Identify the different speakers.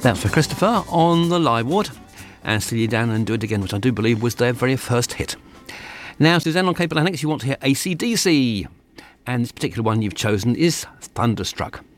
Speaker 1: That's for Christopher on the Live Ward, and Steely Dan and Do It Again, which I do believe was their very first hit. Now, Suzanne on Cable Annex, you want to hear AC/DC, and this particular one you've chosen is Thunderstruck.